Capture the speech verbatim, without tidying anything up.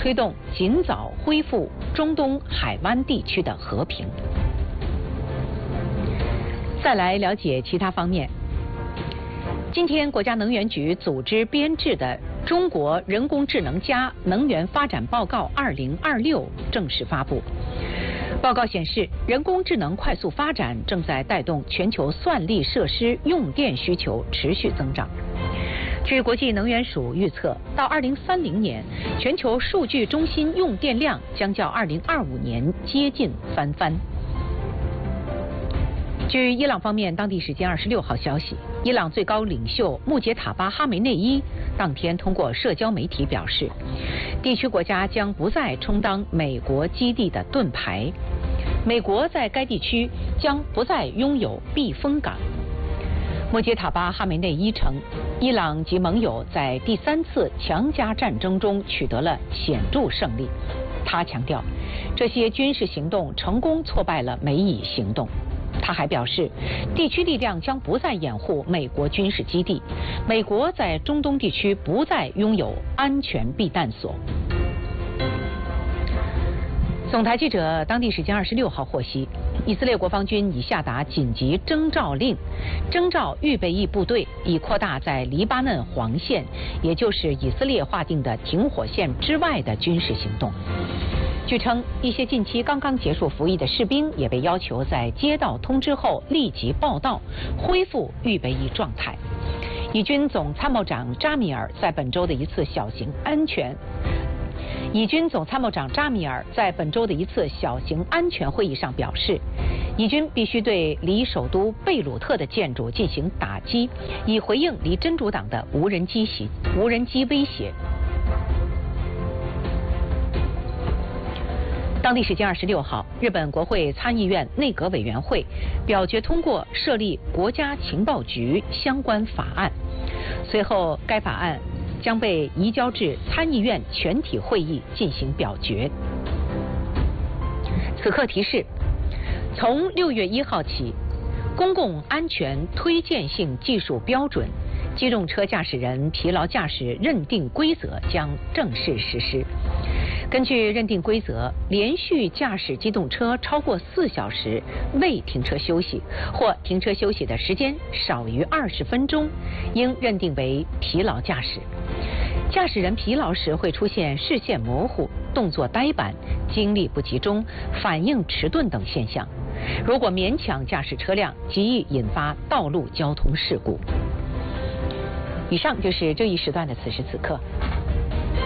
推动尽早恢复中东海湾地区的和平。再来了解其他方面。今天，国家能源局组织编制的《中国人工智能加能源发展报告二零二六》正式发布。报告显示，人工智能快速发展正在带动全球算力设施用电需求持续增长。据国际能源署预测，到二零三零年，全球数据中心用电量将较二零二五年接近翻番。据伊朗方面当地时间二十六号消息，伊朗最高领袖穆杰塔巴哈梅内伊当天通过社交媒体表示，地区国家将不再充当美国基地的盾牌，美国在该地区将不再拥有避风港。穆杰塔巴哈梅内伊称，伊朗及盟友在第三次强加战争中取得了显著胜利。他强调，这些军事行动成功挫败了美以行动。他还表示，地区力量将不再掩护美国军事基地，美国在中东地区不再拥有安全避难所。总台记者当地时间二十六号获悉，以色列国防军已下达紧急征召令，征召预备役部队，以扩大在黎巴嫩黄线，也就是以色列划定的停火线之外的军事行动。据称，一些近期刚刚结束服役的士兵也被要求在接到通知后立即报到，恢复预备役状态。以军总参谋长扎米尔在本周的一次小型安全以军总参谋长扎米尔在本周的一次小型安全会议上表示，以军必须对离首都贝鲁特的建筑进行打击，以回应离真主党的无人机袭无人机威胁。当地时间二十六号，日本国会参议院内阁委员会表决通过设立国家情报局相关法案。随后，该法案将被移交至参议院全体会议进行表决。此刻提示：从六月一号起，公共安全推荐性技术标准机动车驾驶人疲劳驾驶认定规则将正式实施。根据认定规则，连续驾驶机动车超过四小时未停车休息，或停车休息的时间少于二十分钟，应认定为疲劳驾驶。驾驶人疲劳时会出现视线模糊、动作呆板、精力不集中、反应迟钝等现象。如果勉强驾驶车辆，极易引发道路交通事故。以上就是这一时段的此时此刻。